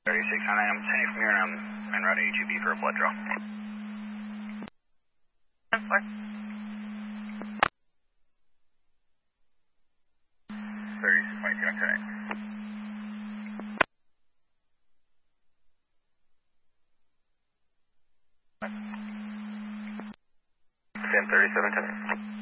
36 on I'm sending from here and I'm en route to HEB for a blood draw. 10-4. 36.2 on tonight. Same 37 tonight.